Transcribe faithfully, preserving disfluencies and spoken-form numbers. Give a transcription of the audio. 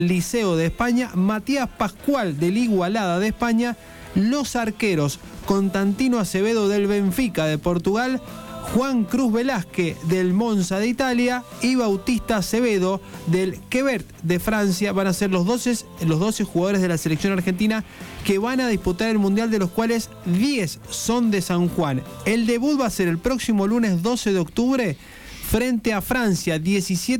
Liceo de España, Matías Pascual del Igualada de España, los arqueros Constantino Acevedo del Benfica de Portugal, Juan Cruz Velázquez del Monza de Italia y Bautista Acevedo del Quebec de Francia van a ser los doce, los doce jugadores de la selección argentina que van a disputar el Mundial, de los cuales diez son de San Juan. El debut va a ser el próximo lunes doce de octubre frente a Francia, diecisiete